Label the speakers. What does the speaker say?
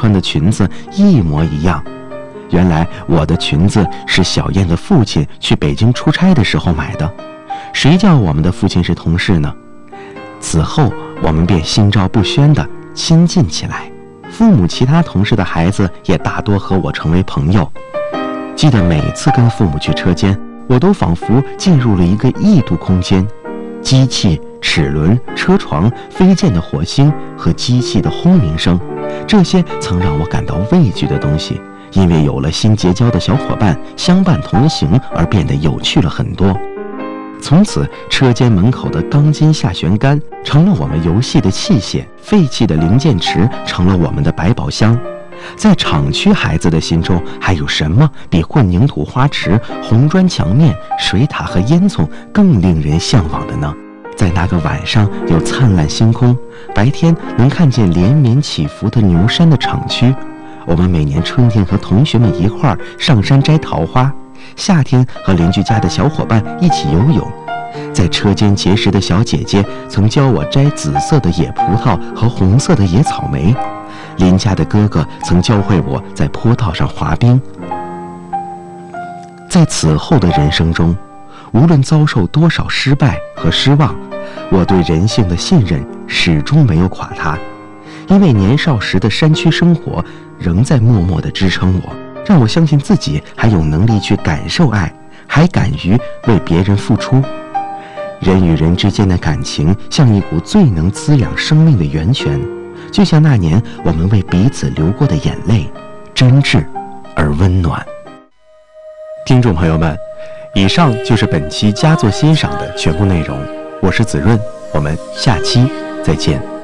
Speaker 1: 穿的裙子一模一样。原来我的裙子是小燕的父亲去北京出差的时候买的，谁叫我们的父亲是同事呢？此后我们便心照不宣地亲近起来，父母其他同事的孩子也大多和我成为朋友。记得每次跟父母去车间，我都仿佛进入了一个异度空间，机器、齿轮、车床、飞溅的火星和机器的轰鸣声，这些曾让我感到畏惧的东西，因为有了新结交的小伙伴相伴同行而变得有趣了很多。从此，车间门口的钢筋下旋杆成了我们游戏的器械，废弃的零件池成了我们的百宝箱。在厂区孩子的心中，还有什么比混凝土花池、红砖墙面、水塔和烟囱更令人向往的呢？在那个晚上有灿烂星空，白天能看见连绵起伏的牛山的厂区，我们每年春天和同学们一块儿上山摘桃花，夏天和邻居家的小伙伴一起游泳。在车间结识的小姐姐曾教我摘紫色的野葡萄和红色的野草莓，邻家的哥哥曾教会我在坡道上滑冰。在此后的人生中，无论遭受多少失败和失望，我对人性的信任始终没有垮塌，因为年少时的山区生活仍在默默地支撑我，让我相信自己还有能力去感受爱，还敢于为别人付出。人与人之间的感情像一股最能滋养生命的源泉，就像那年我们为彼此流过的眼泪，真挚而温暖。听众朋友们，以上就是本期佳作欣赏的全部内容，我是子润，我们下期再见。